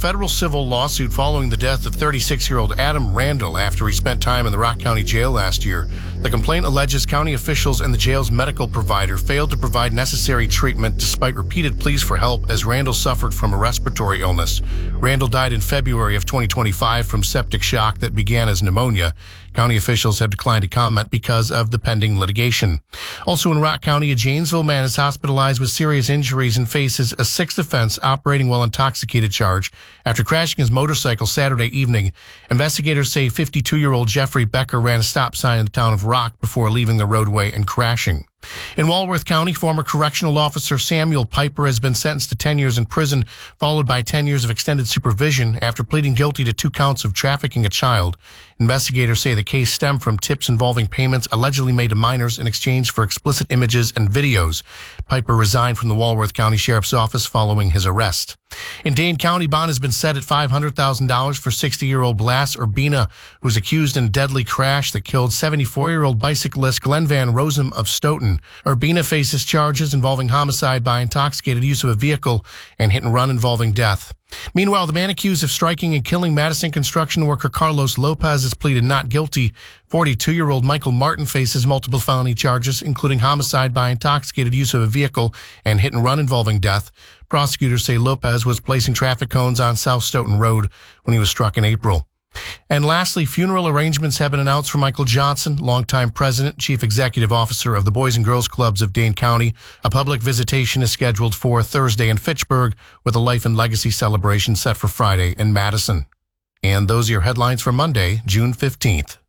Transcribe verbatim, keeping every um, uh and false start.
federal civil lawsuit following the death of thirty-six-year-old Adam Randall after he spent time in the Rock County Jail last year. The complaint alleges county officials and the jail's medical provider failed to provide necessary treatment despite repeated pleas for help as Randall suffered from a respiratory illness. Randall died in February of twenty twenty-five from septic shock that began as pneumonia. County officials have declined to comment because of the pending litigation. Also in Rock County, a Janesville man is hospitalized with serious injuries and faces a sixth offense operating while intoxicated charge after crashing his motorcycle Saturday evening. Investigators say fifty-two-year-old Jeffrey Becker ran a stop sign in the town of Rock before leaving the roadway and crashing. In Walworth County, former correctional officer Samuel Piper has been sentenced to ten years in prison, followed by ten years of extended supervision after pleading guilty to two counts of trafficking a child. Investigators say the case stemmed from tips involving payments allegedly made to minors in exchange for explicit images and videos. Piper resigned from the Walworth County Sheriff's Office following his arrest. In Dane County, bond has been set at five hundred thousand dollars for sixty-year-old Blas Urbina, who was accused in a deadly crash that killed seventy-four-year-old bicyclist Glenn Van Rossum of Stoughton. Urbina faces charges involving homicide by intoxicated use of a vehicle and hit and run involving death. Meanwhile, the man accused of striking and killing Madison construction worker Carlos Lopez has pleaded not guilty. forty-two-year-old Michael Martin faces multiple felony charges, including homicide by intoxicated use of a vehicle and hit and run involving death. Prosecutors say Lopez was placing traffic cones on South Stoughton Road when he was struck in April. And lastly, funeral arrangements have been announced for Michael Johnson, longtime president, chief executive officer of the Boys and Girls Clubs of Dane County. A public visitation is scheduled for Thursday in Fitchburg, with a life and legacy celebration set for Friday in Madison. And those are your headlines for Monday, June fifteenth.